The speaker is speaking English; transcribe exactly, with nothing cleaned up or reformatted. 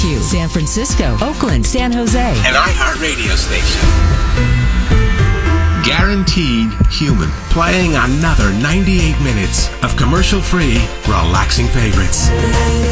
Q, San Francisco, Oakland, San Jose. An iHeartRadio station. Guaranteed Human. Playing another ninety-eight minutes of commercial-free, relaxing favorites.